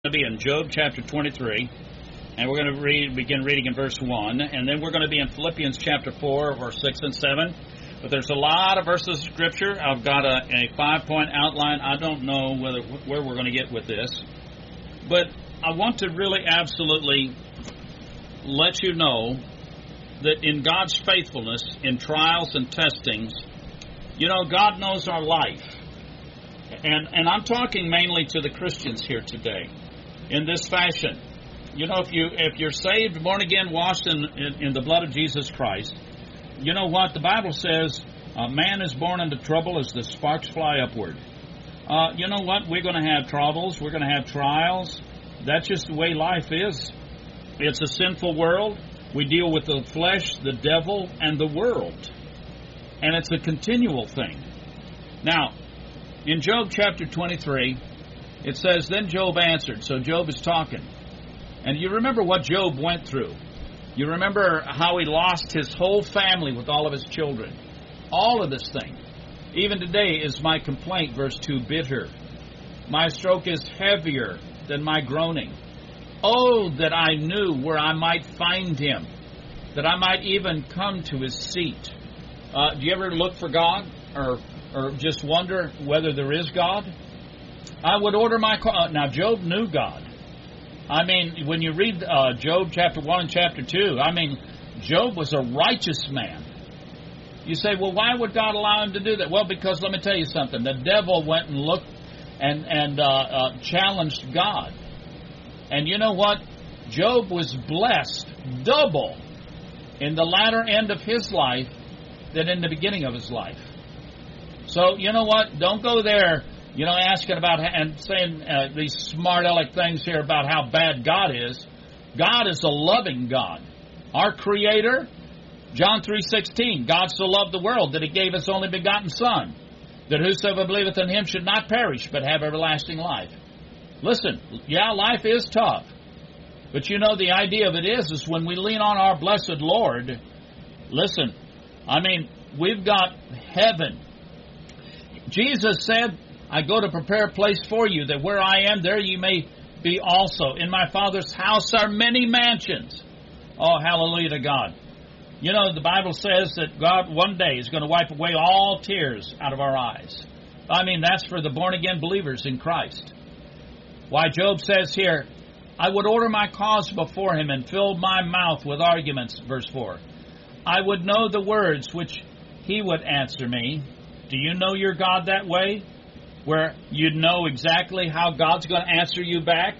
to be in Job chapter 23, and we're going to begin reading in verse 1, and then we're going to be in Philippians chapter 4, verse 6 and 7. But there's a lot of verses of Scripture. I've got a 5-point outline. I don't know where we're going to get with this, but I want to really absolutely let you know that in God's faithfulness, in trials and testings, God knows our life. And I'm talking mainly to the Christians here today in this fashion. If you're saved, born again, washed in the blood of Jesus Christ, you know what? The Bible says, man is born into trouble as the sparks fly upward. You know what? We're going to have troubles. We're going to have trials. That's just the way life is. It's a sinful world. We deal with the flesh, the devil, and the world. And it's a continual thing. Now, in Job chapter 23, it says, Then Job answered. So Job is talking. And you remember what Job went through. You remember how he lost his whole family with all of his children. All of this thing. Even today is my complaint, verse 2, bitter. My stroke is heavier than my groaning. Oh, that I knew where I might find him, that I might even come to his seat. Do you ever look for God or just wonder whether there is God? I would order my car. Now, Job knew God. I mean, when you read Job chapter 1 and chapter 2, Job was a righteous man. You say, well, why would God allow him to do that? Well, because let me tell you something. The devil went and looked and challenged God. And you know what? Job was blessed double in the latter end of his life than in the beginning of his life. So, you know what? Don't go there, asking about and saying these smart aleck things here about how bad God is. God is a loving God. Our Creator, John 3:16, God so loved the world that He gave His only begotten Son, that whosoever believeth in Him should not perish, but have everlasting life. Listen, yeah, life is tough. But the idea of it is when we lean on our blessed Lord, listen, we've got heaven. Jesus said, I go to prepare a place for you, that where I am, there you may be also. In my Father's house are many mansions. Oh, hallelujah to God. The Bible says that God one day is going to wipe away all tears out of our eyes. That's for the born-again believers in Christ. Why, Job says here, I would order my cause before him and fill my mouth with arguments, verse 4. I would know the words which he would answer me. Do you know your God that way? Where you know exactly how God's going to answer you back?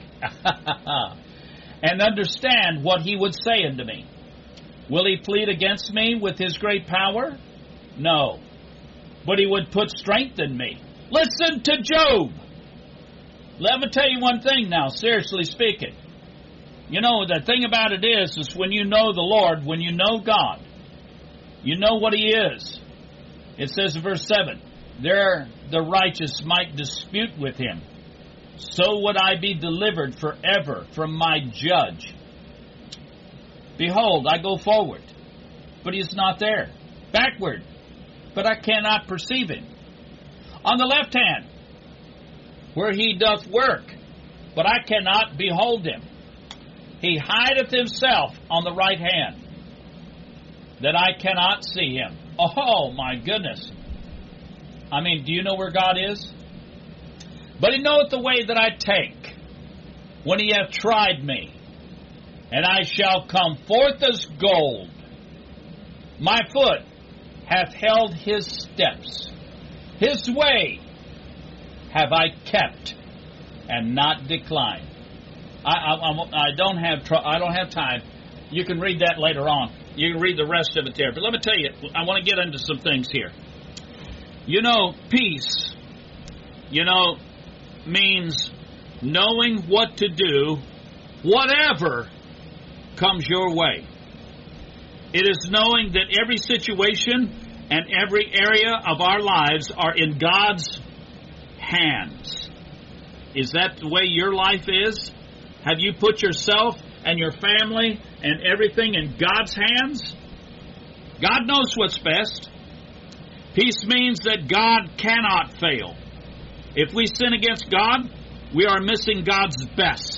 And understand what he would say unto me. Will he plead against me with his great power? No. But he would put strength in me. Listen to Job. Let me tell you one thing now, seriously speaking. The thing about it is when you know the Lord, when you know God, you know what He is. It says in verse 7, There the righteous might dispute with him. So would I be delivered forever from my judge. Behold, I go forward, but He is not there. Backward, but I cannot perceive Him. On the left hand, where He doth work, but I cannot behold Him. He hideth Himself on the right hand, that I cannot see Him. Oh, my goodness. Do you know where God is? But He knoweth the way that I take, when He hath tried me, and I shall come forth as gold. My foot hath held His steps. His way have I kept and not declined. I don't have time. You can read that later on. You can read the rest of it there. But let me tell you, I want to get into some things here. Peace, means knowing what to do, whatever comes your way. It is knowing that every situation and every area of our lives are in God's hands. Is that the way your life is? Have you put yourself and your family and everything in God's hands? God knows what's best. Peace means that God cannot fail. If we sin against God, we are missing God's best.